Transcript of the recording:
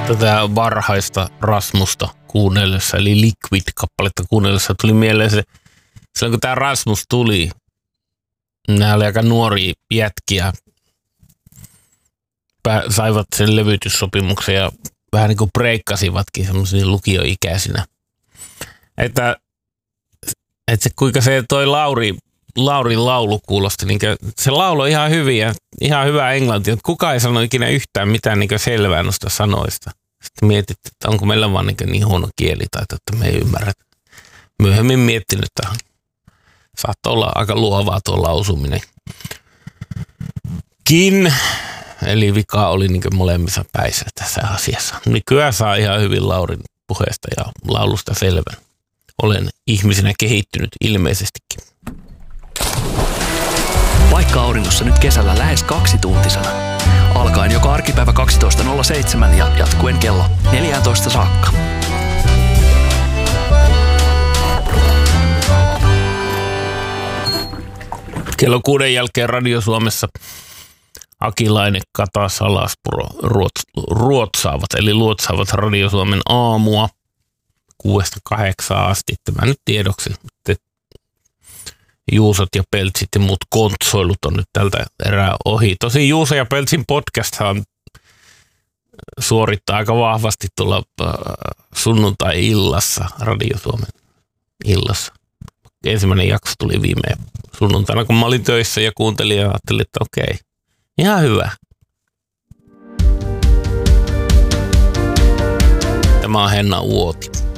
Tätä varhaista Rasmusta kuunnellessa, eli Liquid-kappaletta kuunnellessa tuli mieleen se, silloin kun tämä Rasmus tuli, nämä oli aika nuoria jätkiä, saivat sen levytyssopimuksen ja vähän niin kuin breikkasivatkin semmoisia lukioikäisinä. Että se kuinka se toi Laurin laulu kuulosti, niin se laulu ihan hyvin ja ihan hyvä englanti, mutta kukaan ei sano ikinä yhtään mitään niin selvää noista sanoista. Sitten mietit, että onko meillä vaan niin huono kielitaito, että me ei ymmärrä. Myöhemmin miettinyt, että saattoi olla aika luovaa tuo lausuminen. Eli vika oli niin molemmissa päissä tässä asiassa. Nykyään saa ihan hyvin Laurin puheesta ja laulusta selvän. Olen ihmisenä kehittynyt ilmeisestikin. Paikka auringossa nyt kesällä lähes 2-tuntisena. Alkaen joka arkipäivä 12.07 ja jatkuen kello 14 saakka. Kello 6 jälkeen Radio Suomessa Akilainen, Kata, Salaspuro ruotsaavat, eli luotsaavat Radio Suomen aamua 6-8 asti. Tämä nyt tiedoksi. Juusot ja Peltsit ja muut kontsoilut on nyt tältä erää ohi. Tosin Juuso ja Peltsin podcasthan suorittaa aika vahvasti tuolla sunnuntai-illassa, Radio Suomen illassa. Ensimmäinen jakso tuli viime sunnuntaina, kun mä olin töissä ja kuuntelin ja ajattelin, että okei, ihan hyvä. Tämä on Henna Uoti.